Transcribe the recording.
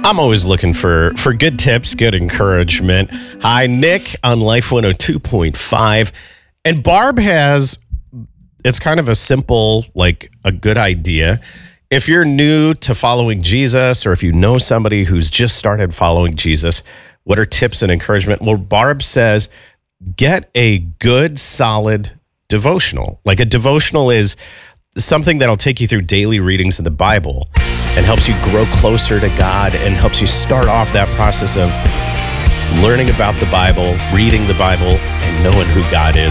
I'm always looking for good tips, good encouragement. Hi, Nick on Life 102.5. And Barb has, it's kind of a simple, like a good idea. If you're new to following Jesus, or if you know somebody who's just started following Jesus, what are tips and encouragement? Well, Barb says, get a good, solid devotional. Like a devotional is something that'll take you through daily readings of the Bible and helps you grow closer to God and helps you start off that process of learning about the Bible, reading the Bible, and knowing who God is.